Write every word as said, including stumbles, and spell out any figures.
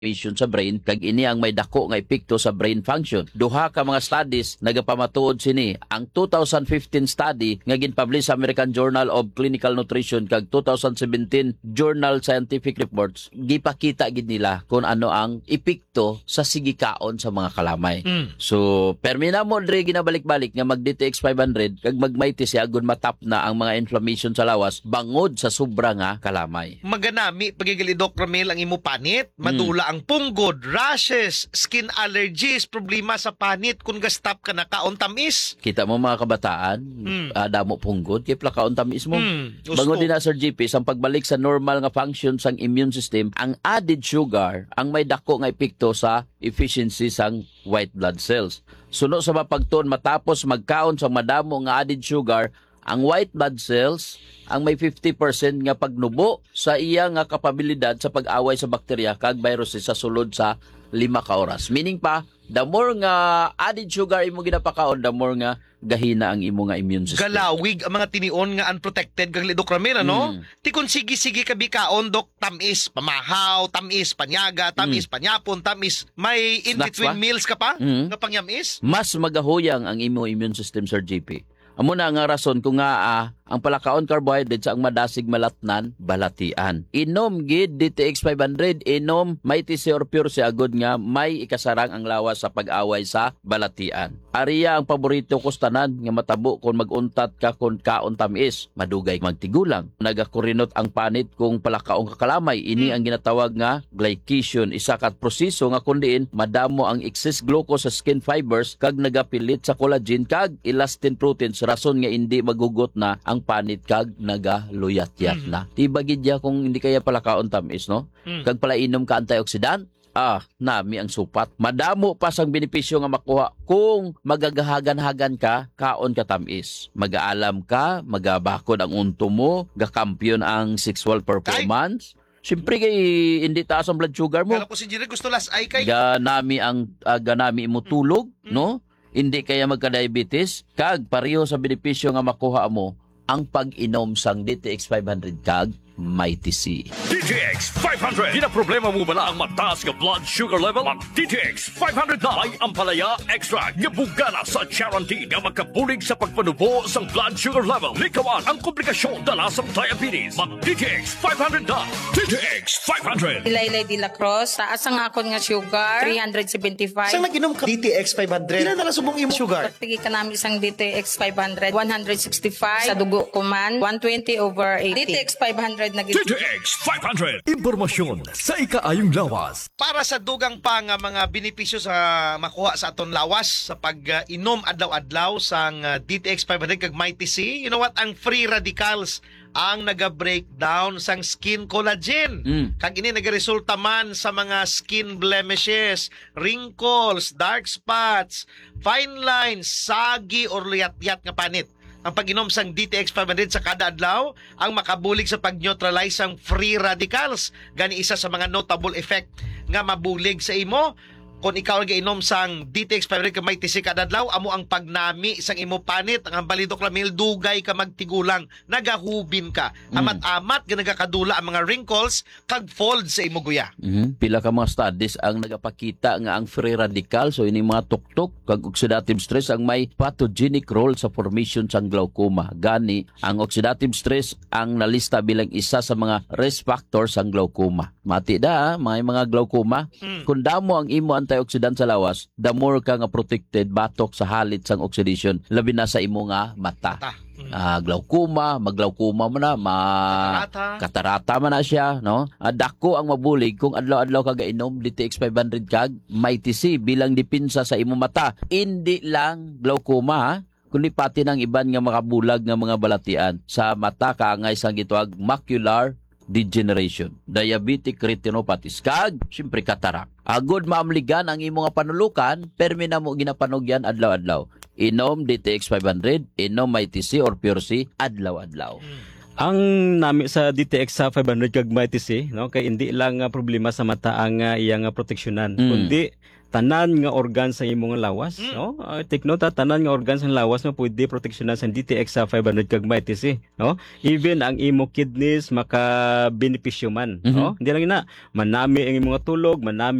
inflammation sa brain kag ini ang may dako nga epekto sa brain function. Duha ka mga studies nagapamatuod sini. Ang two thousand fifteen study nga ginpublish sa American Journal of Clinical Nutrition kag two thousand seventeen Journal Scientific Reports, gipakita gid nila kung ano ang epekto sa sigikaon sa mga kalamay. Mm. So, permina mo dre ginabalik-balik nga mag D T X five hundred kag magmayti siya agon matap na ang mga inflammation sa lawas bangod sa sobra nga kalamay. Maganami pagigali Doc Ramil ang imo panit, madula ang punggod, rashes, skin allergies, problema sa panit kung gastap ka na kaon tamis. Kita mo mga kabataan, Mm. uh, damo punggod, kay plakaon tamis mo. Mm. Bangon din na Sir G P, sang pagbalik sa normal nga function sang immune system, ang added sugar ang may dako nga epekto sa efficiency sang white blood cells. Suno sa mapagtuon matapos magkaon sa madamo nga added sugar, ang white blood cells ang may fifty percent nga pagnubo sa iya nga kapabilidad sa pag-away sa bakterya kag viruses sa sulod sa lima ka oras. Meaning pa, the more nga added sugar imo ginapakaon, the more nga gahina ang imo nga immune system. Galawig ang mga tinion nga unprotected kag Doc Ramil, ano? Mm. Ti kun sige-sige ka bikaon, Doc, tamis, pamahaw, tamis, panyaga, tamis, panyapon, tamis, may in-between Snacks pa? meals ka pa Mm. nga pangyamis? Mas magahuyang ang imo immune system, Sir G P. Amo na nga rason kung nga ah, ang palakaon carbohydrate sa ang madasig malatnan, balatian. Inom gid D T X five hundred, inom may T C or pure si agod nga may ikasarang ang lawas sa pag-away sa balatian. Ariya ang paborito ko tanan nga matabo kung maguntat ka kung kaon tamis, madugay magtigulang. Nagakurinot ang panit kung palakaong kakalamay. Ini ang ginatawag nga glycation, isa kat proseso nga kundiin madamo ang excess glucose sa skin fibers kag nagapilit sa collagen kag elastin proteins, rason nga hindi magugot na ang panit kag nagaluyat-yat na. Tibagid ya kung hindi kaya pala kaon tamis, no? Mm. Kag pala inom ka antioxidant, ah, nami ang supat. Madamo pa sang benepisyo nga makuha kung magagahagan-hagan ka, kaon ka tamis. Mag-aalam ka, magabakod ang unto mo, gakampiyon ang sexual performance. Siyempre kay hindi taas ang blood sugar mo. Kala ko si Jerry gusto las ay kay. Ganami ang uh, ganami mo tulog, no? Hindi kaya magka-diabetes, kag pareho sa benepisyo nga makuha mo ang pag-inom sang D T X five hundred kag Mighty C. D T X five hundred. Di na problema mo bala ang mataas nga blood sugar level? Mag D T X five hundred na ay ampalaya extract nga bugana sa Charantin nga magkabulig sa pagpanubo sang blood sugar level. Likawan ang komplikasyon dala sa diabetes. Mag D T X five hundred na. D T X five hundred. Ilaylay de la Cruz, taas ang akon nga sugar, three seventy-five. Sang naginom ka D T X five hundred? Ilan na subong imo sugar? Pagpigi ka namin isang D T X five hundred, one sixty-five. Sa dugo ko man, one twenty over eighty. D T X five hundred na D T X five hundred. Impormasyon sa ikaayong lawas. Para sa dugang pa nga mga benepisyo sa makuha sa aton lawas sa pag-inom adlaw-adlaw sang uh, D T X five hundred kag Mighty C, you know what? Ang free radicals ang naga-breakdown sang skin collagen. Mm. Kag ini nagaresulta man sa mga skin blemishes, wrinkles, dark spots, fine lines, sagi or liyat-yat nga panit. Ang pag-inom sang D T X five hundred sa kada adlaw ang makabulig sa pag-neutralize sang free radicals. Gani isa sa mga notable effect nga mabulig sa imo. Kung ikaw ang giinom sang D T X five hundred ka may tisik kada adlaw, amo ang pagnami sang imo panit, ang balidok lamil dugay ka magtigulang, nagahubin ka. Amat-amat nga nagakadula ang mga wrinkles kag fold sa imo guya. Mhm. Pila ka mga studies ang nagapakita nga ang free radical, so ini mga tuktok kag oxidative stress ang may pathogenic role sa formation sang glaucoma. Gani ang oxidative stress ang nalista bilang isa sa mga risk factors sang glaucoma. Mati da, may mga glaucoma. Mm. Kung damo ang imo antioxidant sa lawas, the more ka nga protected batok sa halit sang oxidation, labi na sa imo nga mata. Ta. Mm. Ah, glaucoma, maglaukoma mo na, ma Katarata. katarata man na siya, no? Ah, dako ang mabulig kung adlaw-adlaw ka gainom D T X five hundred kag Mighty C bilang dipinsa sa imo mata. Hindi lang glaucoma, ha? Kundi pati ng iban nga makabulag nga mga balatian sa mata kaangay sang gitawag macular degeneration, diabetic retinopathy, kag siyempre katarak. Agod maamligan ang imo nga panulukan, permi na mo ginapanugyan adlaw-adlaw. Inom D T X five hundred, inom Mighty C or Pure C adlaw-adlaw. Ang nami sa D T X sa five hundred kag Mighty C, no, kay hindi lang nga problema sa mata ang uh, iyang uh, proteksyonan, Mm. kundi tanan nga organ sa imong lawas, Mm. no? Uh, take note, ha, tanan nga organ sa lawas mo pwede proteksyonan sa D T X sa five hundred kag may T C, no? Even ang imo kidneys maka benepisyo man, Mhm. no? Hindi lang ina, manami ang imong tulog, manami